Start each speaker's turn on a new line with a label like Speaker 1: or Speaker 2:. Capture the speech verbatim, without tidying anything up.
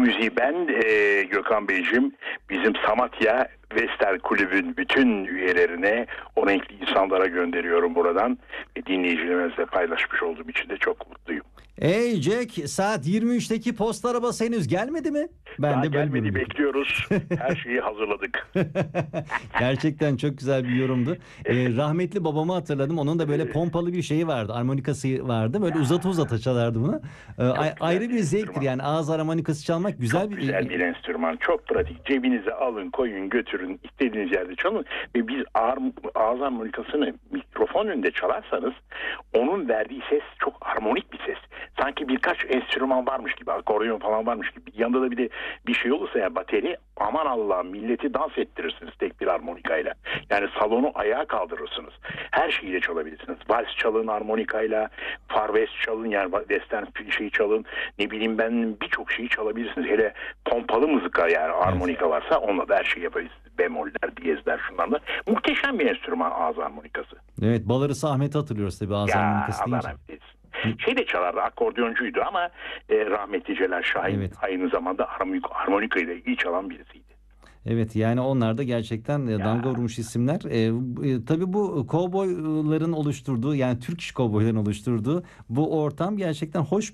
Speaker 1: müziği ben e, Gökhan Beyciğim, bizim Samatya Vestel Kulübü'nün bütün üyelerine, o renkli insanlara gönderiyorum buradan. Ve dinleyicilerimizle paylaşmış olduğum için de çok mutluyum.
Speaker 2: Ey Jack, saat yirmi üçteki posta arabası henüz gelmedi mi? Ben
Speaker 1: Daha
Speaker 2: de böyle
Speaker 1: gelmedi,
Speaker 2: bir-
Speaker 1: bekliyoruz. Her şeyi hazırladık.
Speaker 2: Gerçekten çok güzel bir yorumdu. Ee, rahmetli babamı hatırladım. Onun da böyle pompalı bir şeyi vardı. Armonikası vardı. Böyle uzata uzata çalardı bunu. Ee, a-
Speaker 1: güzel
Speaker 2: ayrı
Speaker 1: bir
Speaker 2: bir zevktir
Speaker 1: enstrüman.
Speaker 2: yani ağız armonikası çalmak güzel
Speaker 1: Çok
Speaker 2: bir...
Speaker 1: güzel bir enstrüman, çok pratik. Cebinize alın, koyun, götürün, istediğiniz yerde çalın. Ve biz ağır, ağız harmonikasını mikrofon önünde çalarsanız onun verdiği ses çok harmonik bir ses. Sanki birkaç enstrüman varmış gibi, akordeon falan varmış gibi. Yanında da bir de bir şey olursa ya bateri, aman Allah'ım, milleti dans ettirirsiniz tek bir harmonikayla. Yani salonu ayağa kaldırırsınız. Her şeyiyle çalabilirsiniz. Vals çalın harmonikayla, farvest çalın, yani western şeyi çalın. Ne bileyim ben, birçok şeyi çalabilirsiniz. Hele pompalı mızıka, yani harmonika varsa onunla da her şeyi yapabilirsiniz. Bemoller, diyezler, şunlarla. Muhteşem bir enstrüman ağız harmonikası.
Speaker 2: Evet, Balarısı Ahmet'i hatırlıyoruz tabii ağız
Speaker 1: Ya
Speaker 2: harmonikası
Speaker 1: Allah
Speaker 2: deyince.
Speaker 1: rahmet eylesin. Şey de çalardı, akordeoncuydu ama e, rahmetli Celal Şahin
Speaker 2: Evet.
Speaker 1: aynı zamanda harmonik, harmonikayla iyi çalan birisiydi.
Speaker 2: Evet, yani onlar da gerçekten e, damga vurmuş isimler. E, e, tabii bu kovboyların oluşturduğu, yani Türk iş kovboyların oluşturduğu bu ortam gerçekten hoş